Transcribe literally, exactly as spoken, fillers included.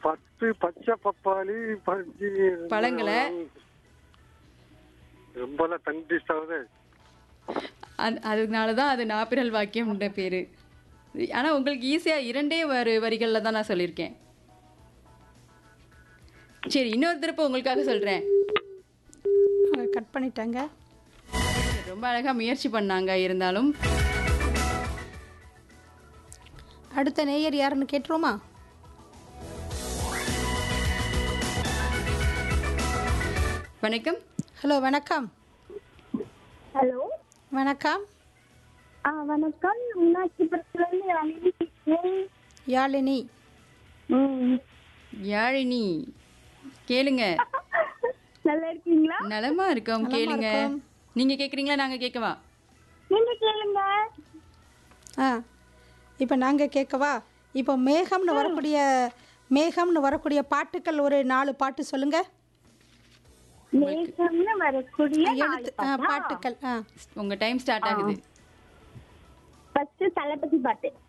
பத்து பச்சை பப்பாளி பஞ்சு பழங்களை ரொம்பலாம் தண்டிஸ்ட் ஆகுது. அது அதனால தான் அது நாப்பிரல் வாக்கியம்ன்ற பேரு. ஆனா உங்களுக்கு ஈஸியா இரண்டே வரி வரிகள்ல தான் நான் சொல்லியிருக்கேன். சரி, இன்னொரு திருப்ப உங்களுக்காக சொல்றேன். அவங்க கட் பண்ணிட்டாங்க. ரொம்ப அழகா முயற்சி பண்ணாங்க. இருந்தாலும் அடுத்த நேயர் யாருன்னு கேட்டுருவோமா? வணக்கம். ஹலோ வணக்கம். ஹலோ வணக்கம். ஆ வணக்கம். மீனாட்சிபுரத்துலேருந்து யாழினி பேசுகிறேன். யாழினி. ம் யாழினி, கேளுங்க. நல்லா இருக்கீங்களா? நலமா இருக்கோம், நலமா கேளுங்க. இருக்கோம். நீங்க கேக்குறீங்களா, நாங்க கேட்கவா? நீங்க கேளுங்க. ஆ இப்போ நாங்கள் கேட்கவா? இப்போ மேகம்னு வரக்கூடிய மேகம்னு வரக்கூடிய பாட்டுக்கள் ஒரு நாலு பாட்டு சொல்லுங்க. மேகம்னு வரக்கூடிய நாலு எழுத்து ஆ, பாட்டா? பாட்டுக்கள். ஆ உங்க டைம் ஸ்டார்ட் ஆகுது. ஃபர்ஸ்ட் தளபதி பாட்டு.